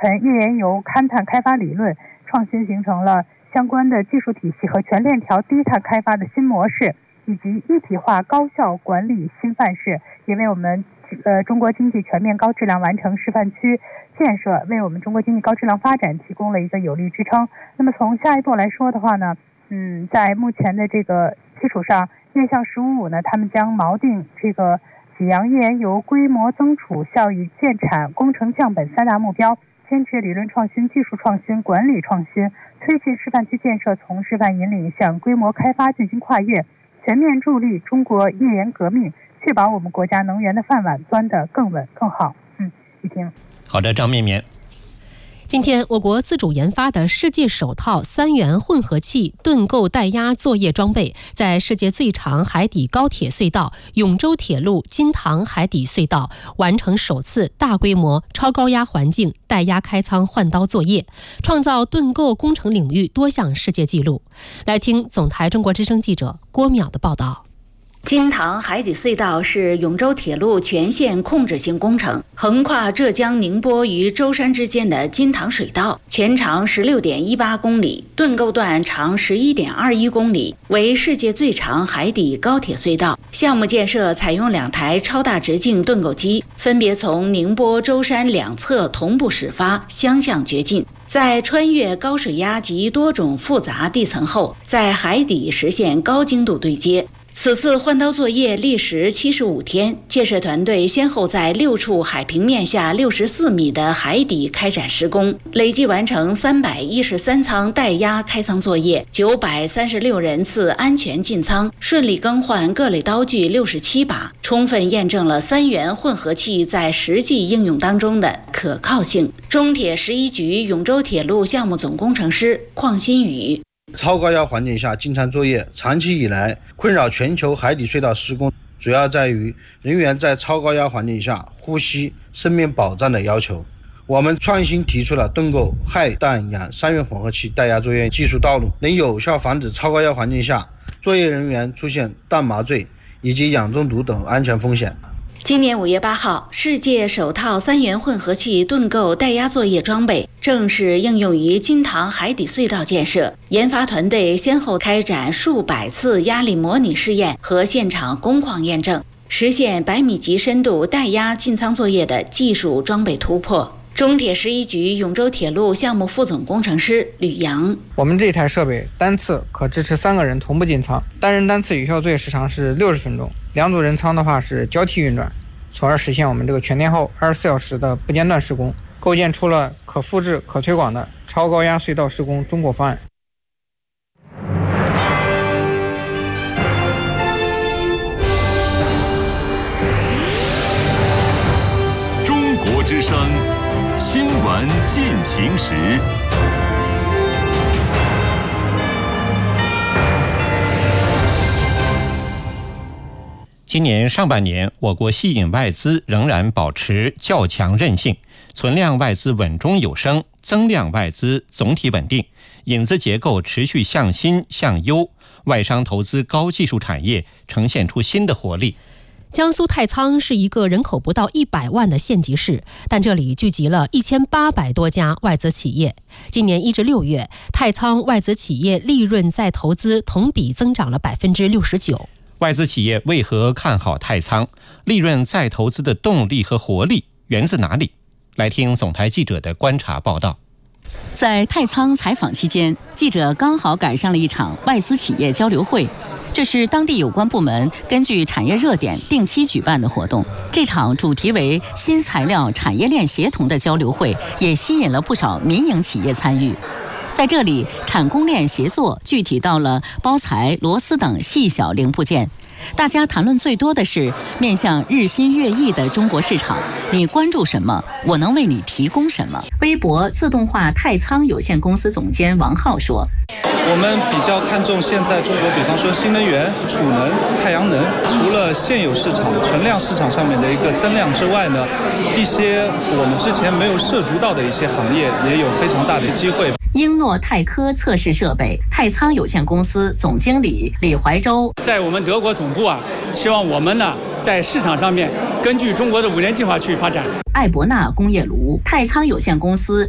盆页岩油勘探开发理论，创新形成了相关的技术体系和全链条低碳开发的新模式，以及一体化高效管理新范式，也为我们中国经济全面高质量完成示范区建设，为我们中国经济高质量发展提供了一个有力支撑。那么从下一步来说的话呢，在目前的这个基础上，面向“15+5”呢，他们将锚定这个济阳页岩油规模增储、效益建产、工程降本3大目标，坚持理论创新、技术创新、管理创新，推进示范区建设从示范引领向规模开发进行跨越，全面助力中国页岩革命，确保我们国家能源的饭碗钻得更稳更好。一听。 好的，张面面。 今天，我国自主研发的世界首套3元混合气盾构带压作业装备，在世界最长海底高铁隧道永州铁路金塘海底隧道完成首次大规模超高压环境带压开仓换刀作业，创造盾构工程领域多项世界纪录。来听总台中国之声记者郭淼的报道。 金塘海底隧道是永州铁路全线控制性工程，横跨浙江宁波与舟山之间的金塘水道，全长16.18公里，盾构段长11.21公里，为世界最长海底高铁隧道。项目建设采用2台超大直径盾构机，分别从宁波、舟山两侧同步始发，相向绝进。在穿越高水压及多种复杂地层后，在海底实现高精度对接。此次换刀作业历时75天，建设团队先后在6处海平面下64米的海底开展施工，累计完成313舱带压开仓作业，936人次安全进仓，顺利更换各类刀具67把，充分验证了3元混合气在实际应用当中的可靠性。中铁11局永州铁路项目总工程师邝新宇。 超高压环境下进仓作业长期以来困扰全球海底隧道施工，主要在于人员在超高压环境下呼吸生命保障的要求。我们创新提出了盾构氦氮氧3元混合气带压作业技术道路，能有效防止超高压环境下作业人员出现氮麻醉以及氧中毒等安全风险。 今年5月8号，世界首套3元混合气盾构带压作业装备正式应用于金塘海底隧道建设。研发团队先后开展数百次压力模拟试验和现场工况验证，实现100米级深度带压进仓作业的技术装备突破。中铁11局永州铁路项目副总工程师吕阳： 我们这台设备单次可支持3个人同步进仓，单人单次有效作业时长是60分钟，2组人仓的话是交替运转，从而实现我们这个全天候24小时的不间断施工，构建出了可复制可推广的超高压隧道施工中国方案。 中国之声新闻进行时。 今年上半年，我国吸引外资仍然保持较强韧性，存量外资稳中有升，增量外资总体稳定，引资结构持续向新向优，外商投资高技术产业呈现出新的活力。 江苏太仓是一个人口不到100万的县级市，但这里聚集了1800多家外资企业。今年1至6月，太仓外资企业利润再投资同比增长了69%。 外资企业为何看好太仓？利润再投资的动力和活力源自哪里？来听总台记者的观察报道。 在太仓采访期间，记者刚好赶上了一场外资企业交流会。这是当地有关部门根据产业热点定期举办的活动。这场主题为新材料产业链协同的交流会，也吸引了不少民营企业参与。在这里，产供链协作具体到了包材、螺丝等细小零部件。大家谈论最多的是面向日新月异的中国市场，你关注什么，我能为你提供什么。微博自动化太仓有限公司总监王浩说： 我们比较看重现在中国，比方说新能源、储能、太阳能，除了现有市场存量市场上面的一个增量之外呢，一些我们之前没有涉足到的一些行业也有非常大的机会。 英诺泰科测试设备太仓有限公司总经理李怀洲： 在我们德国总部希望我们呢在市场上面根据中国的5年计划去发展。 艾伯纳工业炉太仓有限公司